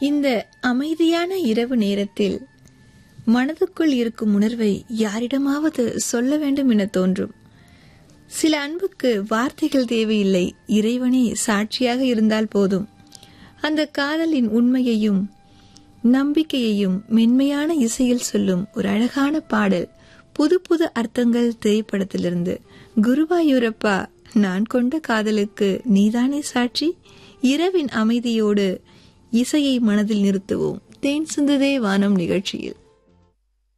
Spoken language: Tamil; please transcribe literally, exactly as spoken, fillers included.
இந்த அமைதியான இரவு நேரத்தில் மனதுக்குள் இருக்கும் உணர்வை யாரிடமாவது சொல்ல வேண்டும் என தோன்றும். சில அன்புக்கு வார்த்தைகள் தேவையில்லை, இறைவனே சாட்சியாக இருந்தால் போதும். அந்த காதலின் உண்மையையும் நம்பிக்கையையும் மென்மையான இசையில் சொல்லும் ஒரு அழகான பாடல். புது புது அர்த்தங்கள் திரைப்படத்திலிருந்து. குருவாயூரப்பா, நான் கொண்ட காதலுக்கு நீதானே சாட்சி. இரவின் அமைதியோடு இசையை மனதில் நிறுத்துவோம். தேன் சிந்துதே வானம் நிகழ்ச்சியில்.